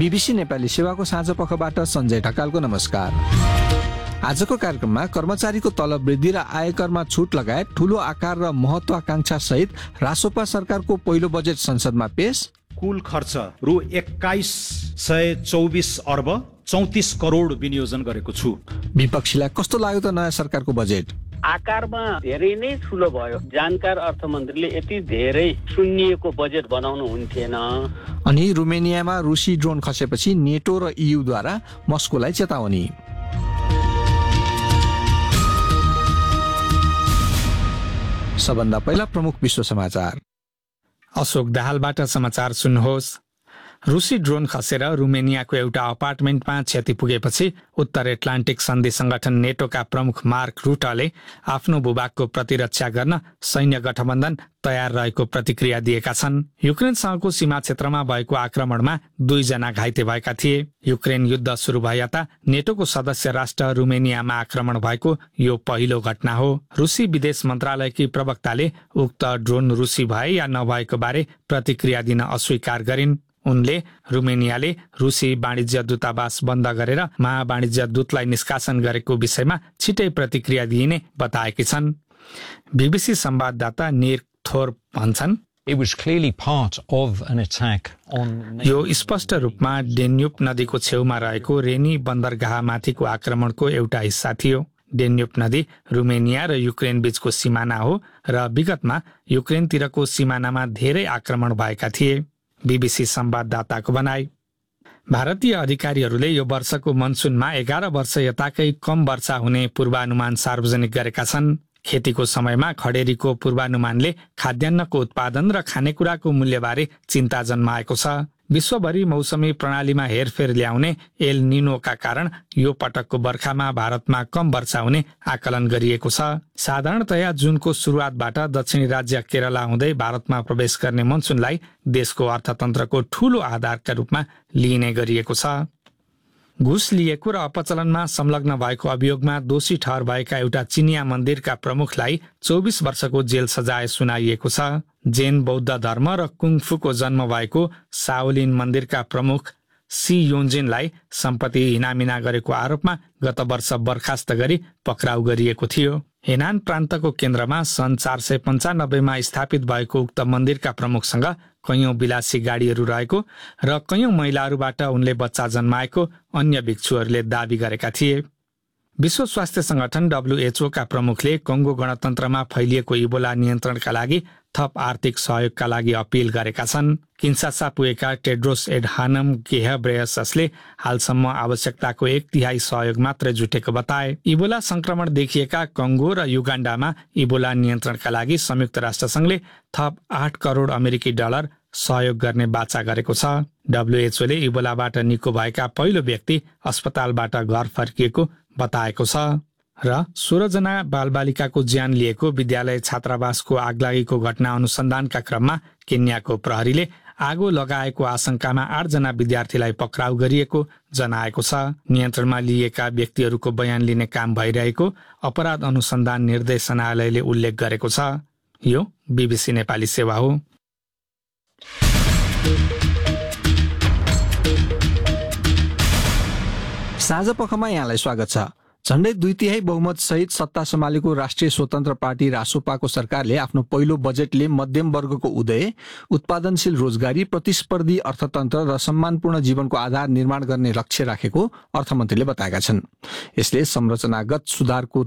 BBC Nepali सेवाको साँझ पखबाट सञ्जय ढकालको नमस्कार। आजको कार्यक्रममा कर्मचारीको तलब वृद्धि र आयकरमा छुट लगायत ठूलो आकार र महत्वाकांक्षा सहित रासोपा सरकारको पहिलो बजेट संसदमा पेश। कुल खर्च रु 2124 अर्ब 34 करोड विनियोजन गरेको छु। विपक्षीलाई कस्तो लाग्यो त नयाँ सरकारको बजेट? आकारमा धेरै नै ठुलो भयो। जानकार अर्थमन्त्रीले यति धेरै सुन्निएको बजेट बनाउनु हुन्थेन। अनि रुमेनियामा रुसी ड्रोन खसेपछि नेटो र इयुद्वारा मस्कोलाई चेतावनी। सबभन्दा पहिला प्रमुख विश्व समाचार। अशोक दाहालबाट समाचार सुन्नुहोस्। रुसी ड्रोन खसेर रुमेनियाको एउटा अपार्टमेन्टमा क्षति पुगेपछि उत्तर एटलान्टिक सन्धि संगठन नेटोका प्रमुख मार्क रुटले आफ्नो भूभागको प्रतिरक्षा गर्न सैन्य गठबन्धन तयार रहेको प्रतिक्रिया दिएका छन्। युक्रेनसँगको सीमा क्षेत्रमा भएको आक्रमणमा 2 जना घाइते भएका थिए। युक्रेन युद्ध सुरु भए यता नेटोको सदस्य राष्ट्र रुमेनियामा आक्रमण भएको यो पहिलो घटना हो। रुसी विदेश मन्त्रालयकी प्रवक्ताले उक्त ड्रोन रुसी भए या नभएको बारे प्रतिक्रिया दिन अस्वीकार गरिन्। उनले रुमेनियाले रुसी वाणिज्य दूतावास बन्द गरेर महावाणिज्य दूतलाई निष्कासन गरेको विषयमा छिटै प्रतिक्रिया दिइने बताएकी छन्। बीबीसी संवाददाता निर थोर भन्छन्, यो स्पष्ट रूपमा डेन्युब नदीको छेउमा रहेको रेनी बन्दरगाहमाथिको आक्रमणको एउटा हिस्सा थियो। डेन्युब नदी रुमेनिया र युक्रेन बीचको सिमाना हो र विगतमा युक्रेनतिरको सिमानामा धेरै आक्रमण भएका थिए। बीबीसी संवाददाताको भनाई। भारतीय अधिकारीहरूले यो वर्षको मनसुनमा 11 वर्ष यताकै कम वर्षा हुने पूर्वानुमान सार्वजनिक गरेका छन्। खेतीको समयमा खडेरीको पूर्वानुमानले खाद्यान्नको उत्पादन र खानेकुराको मूल्यबारे चिन्ता जन्माएको छ। विश्वभरि मौसमी प्रणालीमा हेरफेर ल्याउने एल निनोका कारण यो पटकको बर्खामा भारतमा कम वर्षा हुने आकलन गरिएको छ। साधारणतया जुनको सुरुवातबाट दक्षिणी राज्य केरला हुँदै भारतमा प्रवेश गर्ने मनसुनलाई देशको अर्थतन्त्रको ठूलो आधारका रूपमा लिइने गरिएको छ। घुस लिएको र अपचलनमा संलग्न भएको अभियोगमा दोषी ठहर भएका एउटा चिनिया मन्दिरका प्रमुखलाई 24 वर्षको जेल सजाय सुनाइएको छ। जैन बौद्ध धर्म र कुङफुको जन्म भएको साओलिन मन्दिरका प्रमुख सी योन्जिनलाई सम्पत्ति हिनामिना गरेको आरोपमा गत वर्ष बर्खास्त गरी पक्राउ गरिएको थियो। हेनान प्रान्तको केन्द्रमा सन् 495मा स्थापित भएको उक्त मन्दिरका प्रमुखसँग कैयौं विलासी गाडीहरू रहेको र कैयौं महिलाहरूबाट उनले बच्चा जन्माएको अन्य भिक्षुहरूले दावी गरेका थिए। विश्व स्वास्थ्य संगठन WHO का प्रमुखले कङ्गो गणतन्त्रमा फैलिएको इबोला नियन्त्रणका लागि थप आर्थिक सहयोगका लागि अपील गरेका छन्। किन्सासा पुगेका टेड्रोस एडहानम घेब्रेयससले हालसम्म आवश्यकताको 1/3 सहयोग मात्रै जुटेको बताए। इबोला संक्रमण देखिएका कङ्गो र युगाण्डामा इबोला नियन्त्रणका लागि संयुक्त राष्ट्रसङ्घले थप 8 करोड अमेरिकी डलर सहयोग गर्ने बाचा गरेको छ। WHO ले इबोलाबाट निको भएका पहिलो व्यक्ति अस्पतालबाट घर फर्किएको बताएको छ र 16 जना बालबालिकाको ज्यान लिएको विद्यालय छात्रावासको आगलागीको घटना अनुसन्धानका क्रममा केन्याको प्रहरीले आगो लगाएको आशंकामा 8 जना विद्यार्थीलाई पक्राउ गरिएको जनाएको छ। नियन्त्रणमा लिएका व्यक्तिहरूको बयान लिने काम भइरहेको अपराध अनुसन्धान निर्देशनालयले उल्लेख गरेको छ। यो बीबीसी नेपाली सेवा हो। साँझ पखमा यहाँलाई स्वागत छ। झण्डै 2/3 बहुमत सहित सत्ता सम्हालेको राष्ट्रिय स्वतन्त्र पार्टी रासोपाको सरकारले आफ्नो पहिलो बजेटले मध्यम वर्गको उदय, उत्पादनशील रोजगारी, प्रतिस्पर्धी अर्थतन्त्र र सम्मानपूर्ण जीवनको आधार निर्माण गर्ने लक्ष्य राखेको अर्थमन्त्रीले बताएका छन्। यसले संरचनागत सुधारको